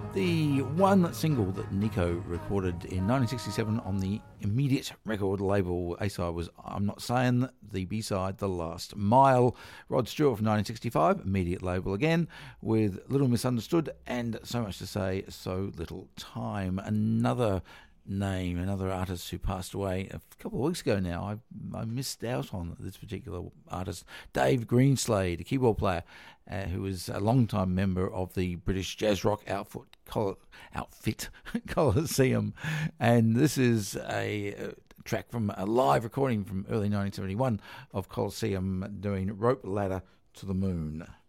The one single that Nico recorded in 1967 on the Immediate record label. A-side was I'm Not Saying, the B-side The Last Mile. Rod Stewart from 1965, Immediate label again, with Little Misunderstood and So Much to Say, So Little Time. Another name, another artist who passed away a couple of weeks ago now. I missed out on this particular artist, Dave Greenslade, a keyboard player who was a long-time member of the British jazz rock outfit Colosseum. And this is a track from a live recording from early 1971 of Colosseum doing Rope Ladder to the Moon.